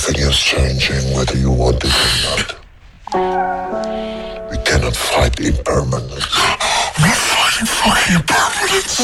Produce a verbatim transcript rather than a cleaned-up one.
Everything is changing, whether you want it or not. We cannot fight impermanence. We're fighting for impermanence.